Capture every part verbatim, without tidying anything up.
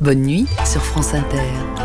Bonne nuit sur France Inter.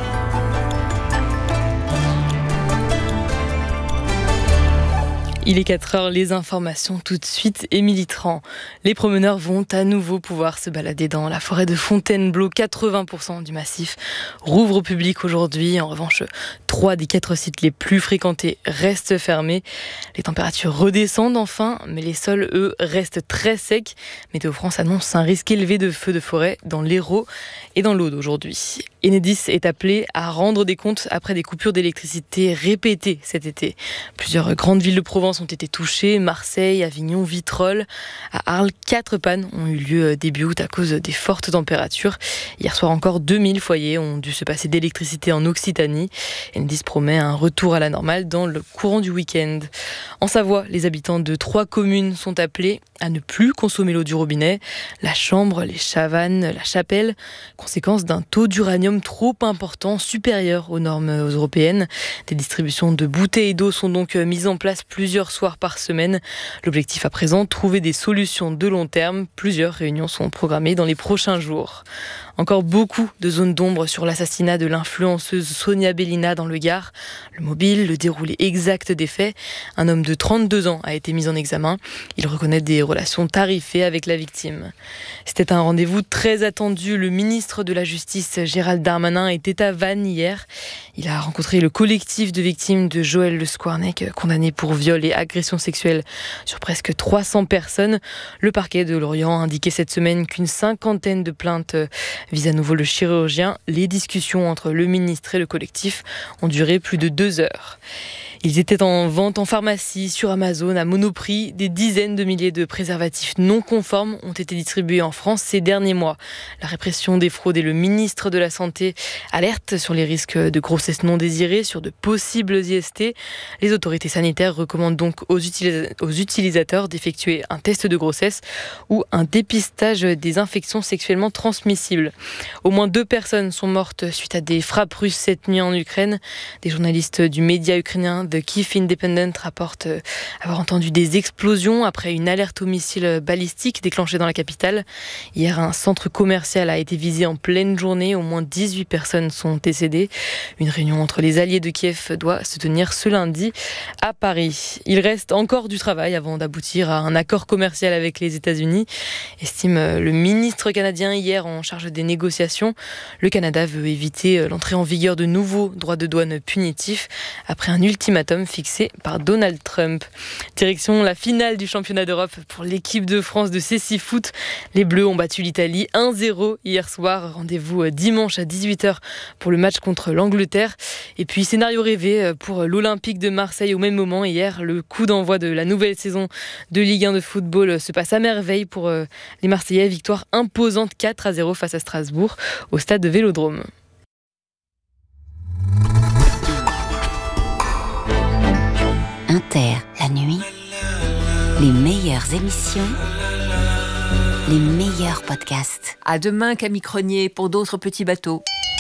Il est quatre heures, les informations tout de suite. Émilie Tran. Les promeneurs vont à nouveau pouvoir se balader dans la forêt de Fontainebleau. quatre-vingts pour cent du massif rouvre au public aujourd'hui. En revanche, trois des quatre sites les plus fréquentés restent fermés. Les températures redescendent enfin, mais les sols, eux, restent très secs. Météo France annonce un risque élevé de feux de forêt dans l'Hérault et dans l'Aude aujourd'hui. Enedis est appelé à rendre des comptes après des coupures d'électricité répétées cet été. Plusieurs grandes villes de Provence ont été touchées, Marseille, Avignon, Vitrolles. À Arles, quatre pannes ont eu lieu début août à cause des fortes températures. Hier soir encore, deux mille foyers ont dû se passer d'électricité en Occitanie. Enedis promet un retour à la normale dans le courant du week-end. En Savoie, les habitants de trois communes sont appelés à ne plus consommer l'eau du robinet. La Chambre, les Chavannes, la Chapelle, conséquence d'un taux d'uranium trop important, supérieur aux normes européennes. Des distributions de bouteilles d'eau sont donc mises en place plusieurs soirs par semaine. L'objectif à présent, trouver des solutions de long terme. Plusieurs réunions sont programmées dans les prochains jours. Encore beaucoup de zones d'ombre sur l'assassinat de l'influenceuse Sonia Bellina dans le Gard. Le mobile, le déroulé exact des faits. Un homme de trente-deux ans a été mis en examen. Il reconnaît des relations tarifées avec la victime. C'était un rendez-vous très attendu. Le ministre de la Justice, Gérald Darmanin, était à Vannes hier. Il a rencontré le collectif de victimes de Joël Le Squarnec, condamné pour viol et agression sexuelle sur presque trois cents personnes. Le parquet de Lorient a indiqué cette semaine qu'une cinquantaine de plaintes vise à nouveau le chirurgien. Les discussions entre le ministre et le collectif ont duré plus de deux heures. Ils étaient en vente en pharmacie, sur Amazon, à Monoprix. Des dizaines de milliers de préservatifs non conformes ont été distribués en France ces derniers mois. La répression des fraudes et le ministre de la Santé alerte sur les risques de grossesse non désirée, sur de possibles I S T. Les autorités sanitaires recommandent donc aux, utilis- aux utilisateurs d'effectuer un test de grossesse ou un dépistage des infections sexuellement transmissibles. Au moins deux personnes sont mortes suite à des frappes russes cette nuit en Ukraine. Des journalistes du média ukrainien The Kyiv Independent rapporte avoir entendu des explosions après une alerte au missile balistique déclenchée dans la capitale. Hier, un centre commercial a été visé en pleine journée. Au moins dix-huit personnes sont décédées. Une réunion entre les alliés de Kiev doit se tenir ce lundi à Paris. Il reste encore du travail avant d'aboutir à un accord commercial avec les États-Unis, estime le ministre canadien hier en charge des négociations. Le Canada veut éviter l'entrée en vigueur de nouveaux droits de douane punitifs après un ultimatum fixé par Donald Trump. Direction la finale du championnat d'Europe pour l'équipe de France de cécifoot. Les Bleus ont battu l'Italie un zéro hier soir. Rendez-vous dimanche à dix-huit heures pour le match contre l'Angleterre. Et puis scénario rêvé pour l'Olympique de Marseille au même moment. Hier, le coup d'envoi de la nouvelle saison de Ligue un de football se passe à merveille pour les Marseillais. Victoire imposante quatre à zéro face à Strasbourg au stade de Vélodrome. Inter, la nuit, les meilleures émissions, les meilleurs podcasts. À demain, Camille Crenier, pour d'autres petits bateaux.